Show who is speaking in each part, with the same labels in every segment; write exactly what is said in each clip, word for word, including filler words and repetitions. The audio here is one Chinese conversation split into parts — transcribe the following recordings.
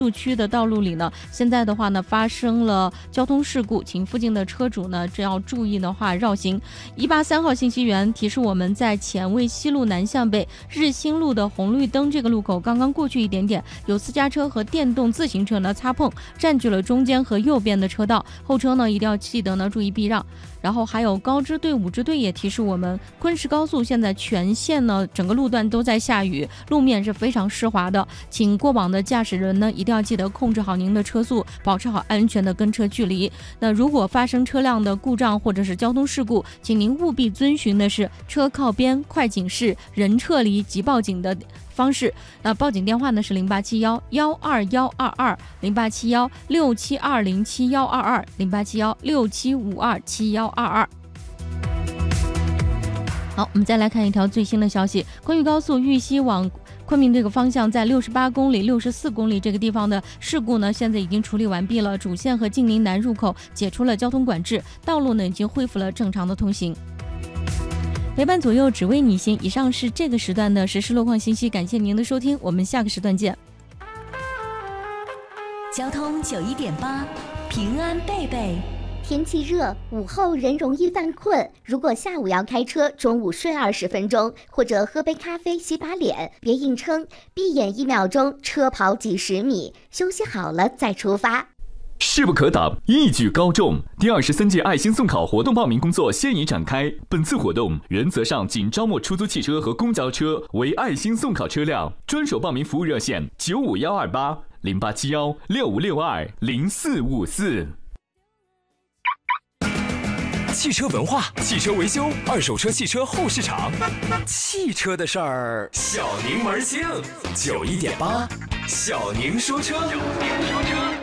Speaker 1: 路区的道路里呢，现在的话呢发生了交通事故，请附近的车主呢只要注意的话绕行。一八三号信息源提示我们，在前卫西路南向北日新路的红绿灯这个路口刚刚过去一点点，有私家车和电动自行车呢擦碰，占据了中间和右边的车道，后车呢一定要记得呢注意避让。然后还有高支队、五支队也提示我们，昆石高速现在全线呢整个路段都在下雨，路面是非常湿滑的，请过往的驾驶人呢一定要记得控制好您的车速，保持好安全的跟车距离。那如果发生车辆的故障或者是交通事故，请您务必遵循的是车靠边、快警示、人撤离及报警的方式。那报警电话呢是零八七幺幺二幺二二、零八七幺六七二零七幺二二、零八七幺六七五二七幺二二。好，我们再来看一条最新的消息，昆玉高速玉溪往昆明这个方向，在六十八公里、六十四公里这个地方的事故呢，现在已经处理完毕了，主线和晋宁南入口解除了交通管制，道路呢已经恢复了正常的通行。陪伴左右，只为你心。以上是这个时段的实时路况信息，感谢您的收听，我们下个时段见。
Speaker 2: 交通九一点八，平安贝贝。
Speaker 3: 天气热，午后人容易犯困。如果下午要开车，中午睡二十分钟，或者喝杯咖啡洗把脸，别硬撑，闭眼一秒钟，车跑几十米，休息好了再出发。
Speaker 4: 势不可挡，一举高中。第二十三届爱心送考活动报名工作现已展开。本次活动原则上仅招募出租汽车和公交车为爱心送考车辆，专属报名服务热线九五幺二八零八七幺六五六二零四五四。
Speaker 5: 汽车文化、汽车维修、二手车汽车后市场，汽车的事儿，小宁门清。九一点八，小宁说车。小宁说车。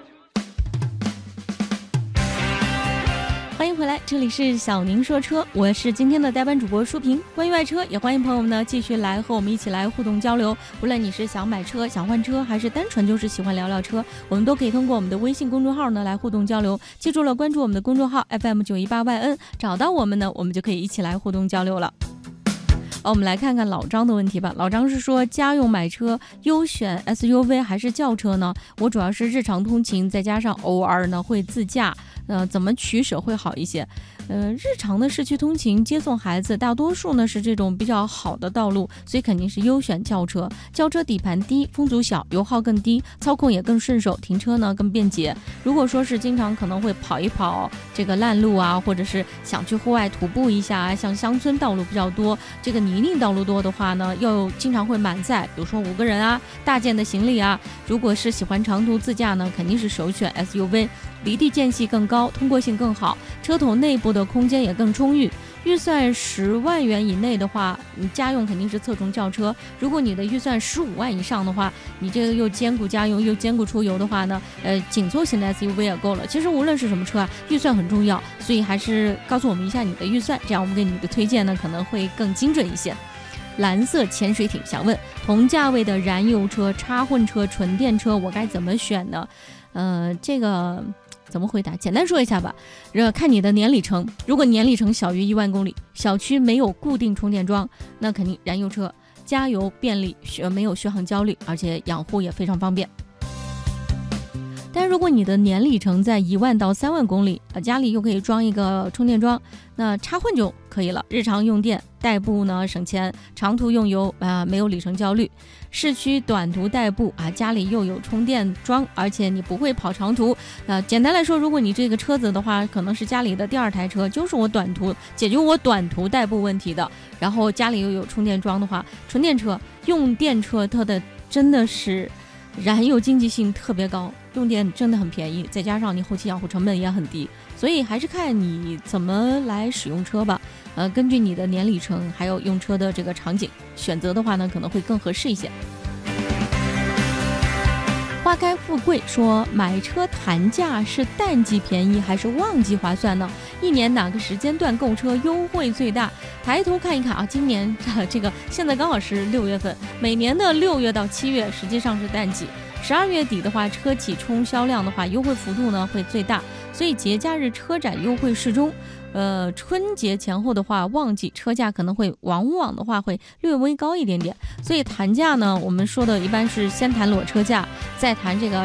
Speaker 1: 欢迎回来，这里是小宁说车，我是今天的代班主播舒平。关于爱车，也欢迎朋友们呢继续来和我们一起来互动交流。无论你是想买车、想换车，还是单纯就是喜欢聊聊车，我们都可以通过我们的微信公众号呢来互动交流。记住了，关注我们的公众号 F M 九一八 Y N， 找到我们呢，我们就可以一起来互动交流了。好，我们来看看老张的问题吧。老张是说，家用买车优选 S U V 还是轿车呢？我主要是日常通勤，再加上偶尔呢会自驾，呃，怎么取舍会好一些？呃，日常的市区通勤接送孩子，大多数呢是这种比较好的道路，所以肯定是优选轿车。轿车底盘低，风阻小，油耗更低，操控也更顺手，停车呢更便捷。如果说是经常可能会跑一跑这个烂路啊，或者是想去户外徒步一下啊，像乡村道路比较多，这个泥泞道路多的话呢，又经常会满载，比如说五个人啊，大件的行李啊。如果是喜欢长途自驾呢，肯定是首选 S U V， 离地间隙更高，通过性更好，车头内部的空间也更充裕。预算十万元以内的话，你家用肯定是侧重轿车。如果你的预算十五万以上的话，你这个又兼顾家用又兼顾出游的话呢，呃，紧凑型的 S U V 也够了。其实无论是什么车啊，预算很重要，所以还是告诉我们一下你的预算，这样我们给你的推荐呢可能会更精准一些。蓝色潜水艇想问，同价位的燃油车、插混车、纯电车，我该怎么选呢？呃，这个怎么回答？简单说一下吧，呃，看你的年里程。如果年里程小于一万公里，小区没有固定充电桩，那肯定燃油车，加油便利，没有续航焦虑，而且养护也非常方便。但如果你的年里程在一万到三万公里，呃，家里又可以装一个充电桩，那插混就可以了。日常用电，代步呢省钱，长途用油啊、呃、没有里程焦虑。市区短途代步啊，家里又有充电桩，而且你不会跑长途。呃，简单来说，如果你这个车子的话，可能是家里的第二台车，就是我短途解决我短途代步问题的。然后家里又有充电桩的话，纯电车、用电车它的真的是燃油经济性特别高，用电真的很便宜，再加上你后期养护成本也很低，所以还是看你怎么来使用车吧。呃，根据你的年里程还有用车的这个场景选择的话呢，可能会更合适一些。花开富贵说，买车谈价是淡季便宜还是旺季划算呢？一年哪个时间段购车优惠最大？抬头看一看啊，今年、呃、这个现在刚好是六月份，每年的六月到七月实际上是淡季，十二月底的话，车企冲销量的话，优惠幅度呢会最大，所以节假日车展优惠适中。 呃，春节前后的话，旺季车价可能会往往的话会略微高一点点。所以谈价呢，我们说的一般是先谈裸车价，再谈这个